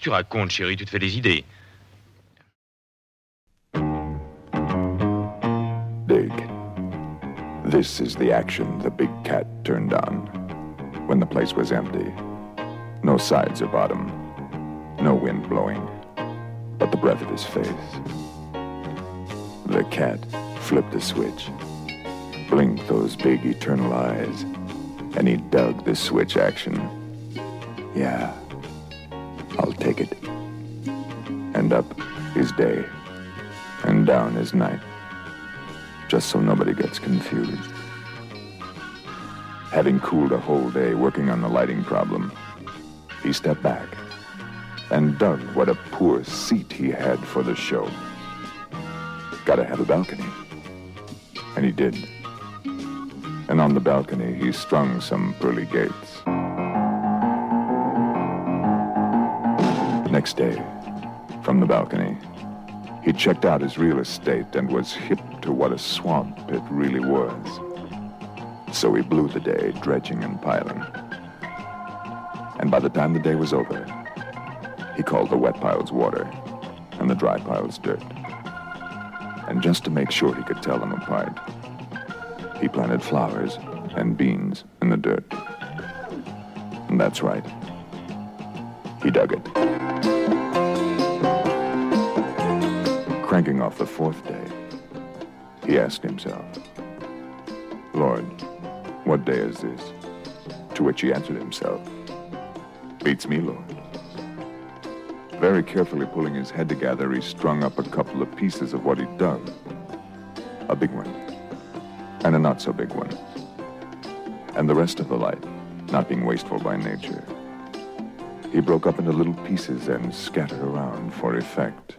tu racontes, chérie? Tu te fais des idées. Dig. This is the action the big cat turned on when the place was empty. No sides or bottom. No wind blowing, but the breath of his face. The cat flipped the switch, blinked those big eternal eyes, and he dug the switch action. Yeah, I'll take it. And up is day, and down is night, just so nobody gets confused. Having cooled a whole day working on the lighting problem, he stepped back and dug what a poor seat he had for the show. Gotta have a balcony. And he did. And on the balcony, he strung some pearly gates. The next day, from the balcony, he checked out his real estate and was hip to what a swamp it really was. So he blew the day dredging and piling. And by the time the day was over, he called the wet piles water and the dry piles dirt. And just to make sure he could tell them apart, he planted flowers and beans in the dirt. And that's right. He dug it. Cranking off the fourth day, he asked himself, Lord, what day is this? To which he answered himself, beats me, Lord. Very carefully pulling his head together, he strung up a couple of pieces of what he'd dug. A big one, and a not-so-big one. And the rest of the light, not being wasteful by nature, he broke up into little pieces and scattered around for effect.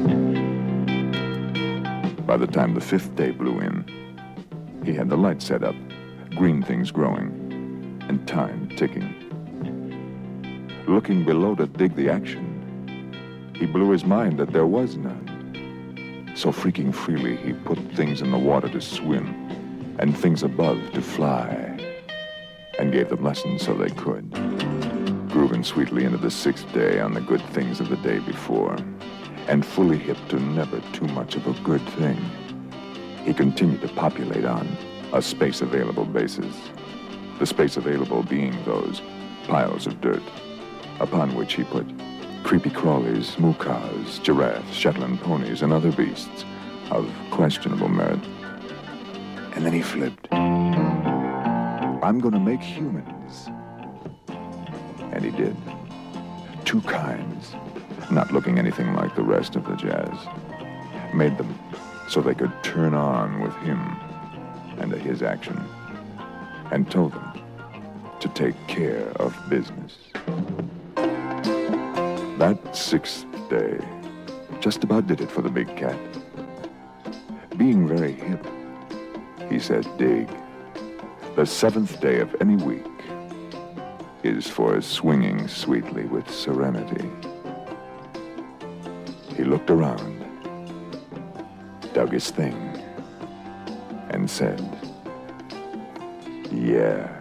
By the time the fifth day blew in, he had the light set up, green things growing, and time ticking. Looking below to dig the action, he blew his mind that there was none. So freaking freely, he put things in the water to swim and things above to fly, and gave them lessons so they could. Grooving sweetly into the sixth day on the good things of the day before, and fully hip to never too much of a good thing, he continued to populate on a space-available basis. The space available being those piles of dirt, upon which he put creepy crawlies, mookahs, giraffes, Shetland ponies, and other beasts of questionable merit. And then he flipped. I'm gonna make humans. And he did. Two kinds, not looking anything like the rest of the jazz. Made them so they could turn on with him and to his action, and told them to take care of business. That sixth day just about did it for the big cat. Being very hip, he said, dig. The seventh day of any week is for swinging sweetly with serenity. He looked around, dug his thing, and said, yeah.